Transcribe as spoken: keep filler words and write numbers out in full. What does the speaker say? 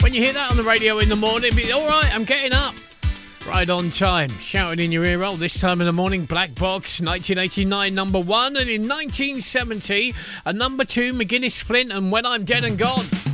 When you hear that on the radio in the morning, be all right, I'm getting up. Right on time, shouting in your ear roll. This time in the morning, Black Box, nineteen eighty-nine, number one. And in nineteen seventy, a number two, McGuinness Flint and When I'm Dead and Gone.